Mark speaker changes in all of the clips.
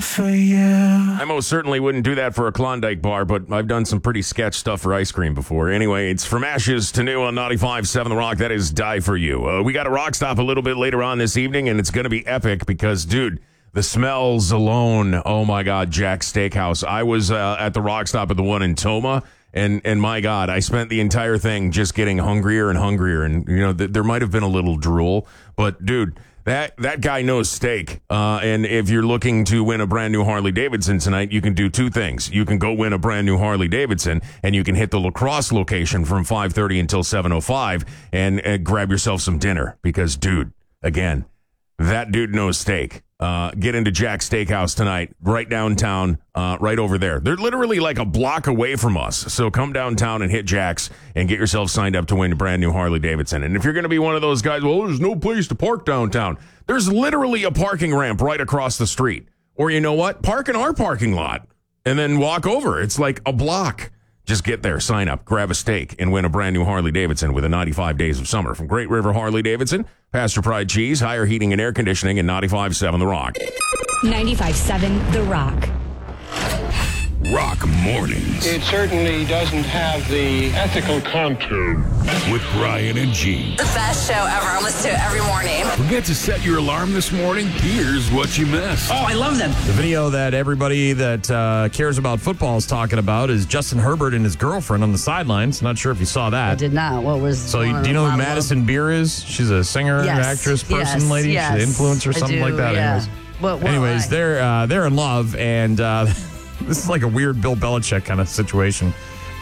Speaker 1: for you.
Speaker 2: I most certainly wouldn't do that for a Klondike bar, but I've done some pretty sketch stuff for ice cream before. Anyway, it's From Ashes to New on 95.7 The Rock. That is Die For You. We got a rock stop a little bit later on this evening, and it's going to be epic because, dude, the smells alone. Oh, my God, Jack's Steakhouse. I was at the rock stop at the one in Toma, and my God, I spent the entire thing just getting hungrier and hungrier. And, you know, there might have been a little drool, but, dude, That guy knows steak. And if you're looking to win a brand new Harley Davidson tonight, you can do two things. You can go win a brand new Harley Davidson, and you can hit the La Crosse location from 5:30 until 7:05 and grab yourself some dinner. Because, dude, again, that dude knows steak. Get into Jack's Steakhouse tonight, right downtown, right over there. They're literally like a block away from us. So come downtown and hit Jack's and get yourself signed up to win a brand new Harley Davidson. And if you're going to be one of those guys, well, there's no place to park downtown. There's literally a parking ramp right across the street. Or you know what? Park in our parking lot and then walk over. It's like a block. Just get there, sign up, grab a steak, and win a brand new Harley Davidson with a 95 Days of Summer. From Great River Harley Davidson, Pasture Pride Cheese, higher heating and air conditioning, and 95.7 The Rock.
Speaker 3: 95.7 The Rock.
Speaker 4: Rock Mornings
Speaker 5: It certainly doesn't have the ethical contour.
Speaker 4: with Brian and Gene.
Speaker 6: The best show ever. I listen to it every morning.
Speaker 4: Forget to set your alarm this morning? Here's what you missed.
Speaker 7: Oh, I love them.
Speaker 8: The video that everybody that cares about football is talking about is Justin Herbert and his girlfriend on the sidelines. Not sure if you saw that.
Speaker 9: I did not. What was?
Speaker 8: So, do you know who Madison Beer is? She's a singer,
Speaker 9: Yes,
Speaker 8: actress, person,
Speaker 9: yes,
Speaker 8: lady.
Speaker 9: yes.
Speaker 8: She's an influencer,
Speaker 9: I
Speaker 8: something
Speaker 9: do,
Speaker 8: like that.
Speaker 9: yeah.
Speaker 8: Anyways, they're in love, and this is like a weird Bill Belichick kind of situation.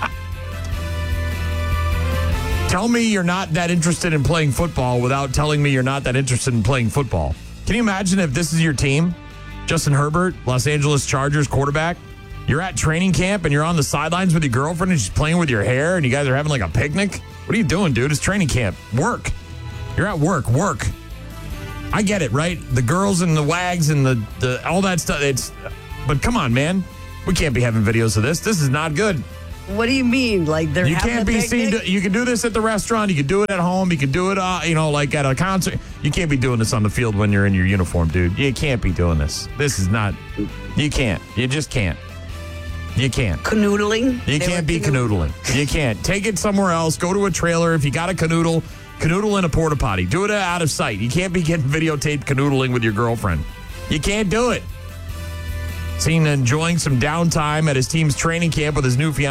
Speaker 8: Tell me you're not that interested in playing football without telling me you're not that interested in playing football. Can you imagine if this is your team? Justin Herbert, Los Angeles Chargers quarterback. You're at training camp and you're on the sidelines with your girlfriend and she's playing with your hair and you guys are having like a picnic. What are you doing, dude? It's training camp. Work. You're at work. Work. I get it, right? The girls and the wags and the all that stuff. But come on, man. We can't be having videos of this. This is not good.
Speaker 9: What do you mean? Like they're
Speaker 8: You
Speaker 9: having
Speaker 8: can't
Speaker 9: a
Speaker 8: be seen.
Speaker 9: picnic?
Speaker 8: You can do this at the restaurant. You can do it at home. You can do it, like at a concert. You can't be doing this on the field when you're in your uniform, dude. You can't be doing this. This is not. You can't. You just can't. You can't.
Speaker 9: Canoodling?
Speaker 8: You can't be canoodling. You can't. Take it somewhere else. Go to a trailer. If you got a canoodle in a porta potty. Do it out of sight. You can't be getting videotaped canoodling with your girlfriend. You can't do it. Seen enjoying some downtime at his team's training camp with his new fiance.